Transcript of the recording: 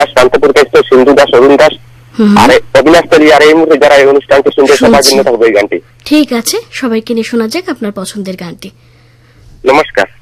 শান্তপুর কেষ্ট, সিন্ধু দাস, অরুণ দাস আর অবিনাশ তেলি আর এই মুহূর্তে যারা এই অনুষ্ঠানটি শুনছে সবার জন্য থাকবে এই গানটি। ঠিক আছে, সবাইকে নিয়ে শোনা যাক আপনার পছন্দের গানটি। নমস্কার।